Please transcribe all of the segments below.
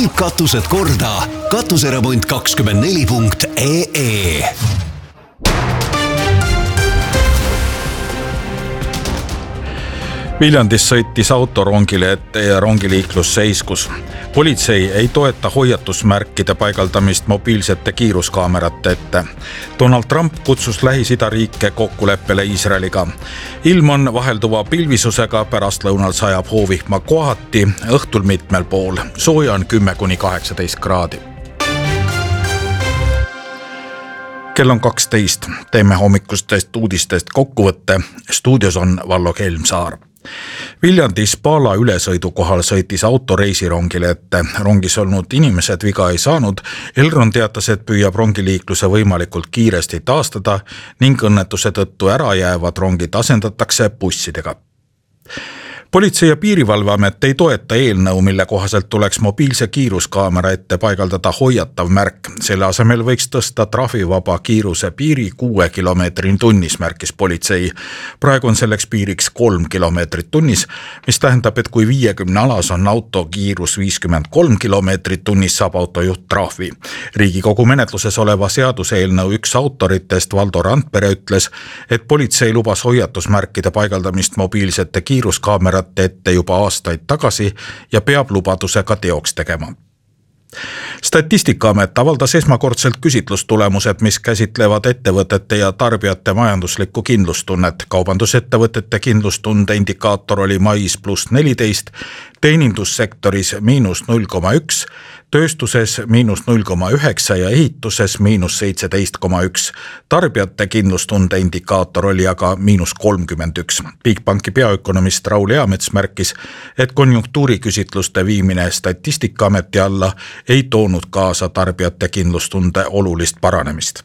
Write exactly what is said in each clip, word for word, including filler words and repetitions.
kõik katused korda. Katuseremont kakskümmend neli punkt ee ee. Viljandis sõitis auto rongile ette ja rongiliiklus seiskus. Politsei ei toeta hoiatusmärkide paigaldamist mobiilsete kiiruskaamerate ette. Donald Trump kutsus Lähis-Ida riike kokkuleppele Iisraeliga. Ilm on vahelduva pilvisusega, pärastlõunal sajab hoovihma kohati, õhtul mitmel pool. Sooja on kümme kuni kaheksateist kraadi. Kell on kaksteist. Teeme hommikustest uudistest kokkuvõtte. Stuudios on Vallo Kelmsaar. Viljandis Paala ülesõidu kohal sõitis auto reisirongile ette. Rongis olnud inimesed viga ei saanud. Elron teatas, et püüab rongiliikluse võimalikult kiiresti taastada ning õnnetuse tõttu ära jäävad rongid asendatakse bussidega. Politsei- ja piirivalveamet ei toeta eelnõu, mille kohaselt tuleks mobiilse kiiruskaamera ette paigaldada hoiatav märk. Selle asemel võiks tõsta trahvivaba kiiruse piiri kuue kilomeetrin tunnis, märkis politsei. Praegu on selleks piiriks kolm kilomeetrit tunnis, mis tähendab, et kui viiekümne alas on auto kiirus viiskümmend kolm kilomeetrit tunnis, saab autojuht trahvi. Riigikogu menetluses oleva seaduseelnõu üks autoritest Valdo Randpere ütles, et politsei lubas hoiatusmärkide paigaldamist mobiilsete kiiruskaamerate ette juba aastaid tagasi ja peab lubaduse ka teoks tegema. Statistikaamet avaldas esmakordselt küsitlustulemused, mis käsitlevad ettevõtete ja tarbijate majanduslikku kindlustunnet. Kaubandusettevõtete kindlustunde indikaator oli mais pluss neliteist, teenindussektoris miinus null koma üks, tööstuses miinus null koma üheksa ja ehituses miinus seitseteist koma üks. Tarbijate kindlustunde indikaator oli aga miinus kolmkümmend üks. Bigbanki peaökonomist Raul Eamets märkis, et konjunktuuriküsitluste viimine Statistikaameti alla ei toonud kaasa tarbijate kindlustunde olulist paranemist.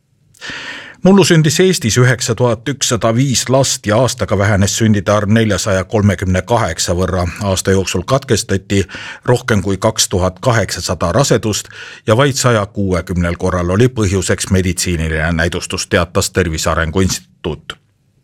Mullu sündis Eestis üheksa tuhat ükssada viis last ja aastaga vähenes sündide arv neljasaja kolmekümne kaheksa võrra. Aasta jooksul katkestati rohkem kui kaks tuhat kaheksasada rasedust ja vaid saja kuuekümnel korral oli põhjuseks meditsiiniline näidustus, teatas Tervise Arengu Instituut.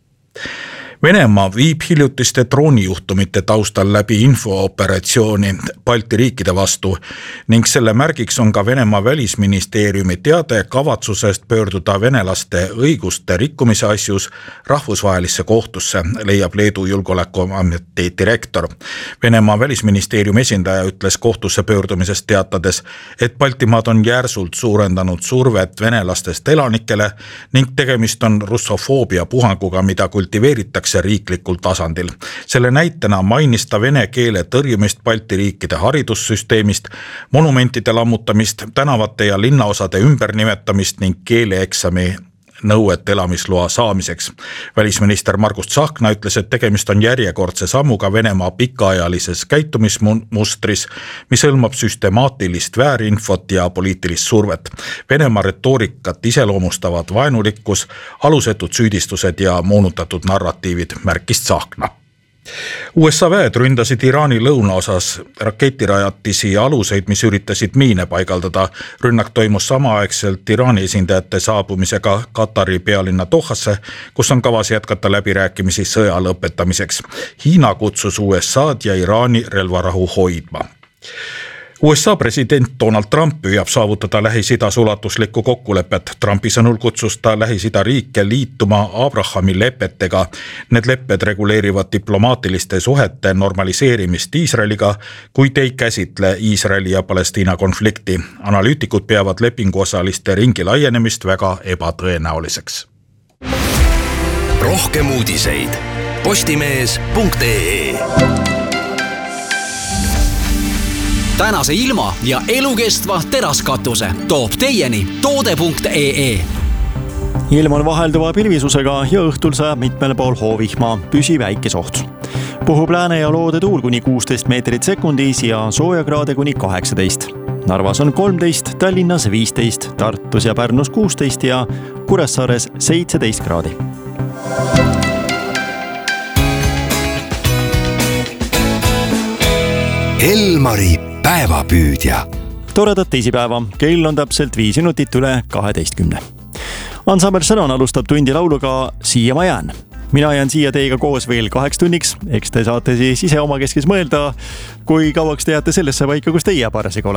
Venemaa viib hiljutiste droonijuhtumite taustal läbi infooperatsiooni Balti riikide vastu ning selle märgiks on ka Venemaa välisministeeriumi teade kavatsusest pöörduda venelaste õiguste rikkumise asjus rahvusvahelisse kohtusse, leiab Leedu julgeolekuameti direktor. Venemaa välisministeeriumi esindaja ütles kohtusse pöördumisest teatades, et Baltimaad on järsult suurendanud survet venelastest elanikele ning tegemist on russofoobia puhanguga, mida kultiveeritakse riiklikul tasandil. Selle näitena mainis ta vene keele tõrjumist Balti riikide haridussüsteemist, monumentide lammutamist, tänavate ja linnaosade ümbernimetamist ning keeleeksami nõuet elamisloa saamiseks. Välisminister Margus Tsahkna ütles, et tegemist on järjekordse sammuga Venemaa pikaajalises käitumismustris, mis hõlmab süstemaatilist väärinfot ja poliitilist survet. Venemaa retoorikat iseloomustavad vaenulikkus, alusetud süüdistused ja moonutatud narratiivid, märkis Tsahkna. U S A väed ründasid Iraani lõunaosas raketirajatisi ja aluseid, mis üritasid miine paigaldada. Rünnak toimus samaaegselt Iraani esindajate saabumisega Katari pealinna Dohasse, kus on kavas jätkata läbirääkimisi sõja lõpetamiseks. Hiina kutsus U S A'd ja Iraani relvarahu hoidma. U S A president Donald Trump püüab saavutada Lähis-Idas ulatuslikku kokkulepet. Trumpi sõnul kutsus ta Lähis-Ida riike liituma Abrahami lepetega. Need lepped reguleerivad diplomaatiliste suhete normaliseerimist Iisraeliga, kuid ei käsitle Iisraeli ja Palestiina konflikti. Analüütikud peavad lepinguosaliste ringi laienemist väga ebatõenäoliseks. Rohkem uudiseid postimees punkt ee. Tänase ilma ja elukestva teraskatuse toob teieni toode punkt ee. Ilm on vahelduva pilvisusega ja õhtul sajab mitmel pool hoovihma, püsi väikesoht. Puhub lääne ja loode tuul kuni kuusteist meetrit sekundis ja soojakraade kuni kaheksateist. Narvas on kolmteist, Tallinnas viisteist, Tartus ja Pärnus kuusteist ja Kuressaares seitseteist kraadi. Elmari päevapüüdja. Toredat teisipäeva, kell on täpselt viis minutit üle kaheteistkümne. Ansambel Sõnon alustab tundi lauluga Siia ma jään. Mina jään siia teiega koos veel kaheks tunniks, eks te saate siis ise oma keskis mõelda, kui kauaks te jääte sellesse paika, kus teie parasjagu olete.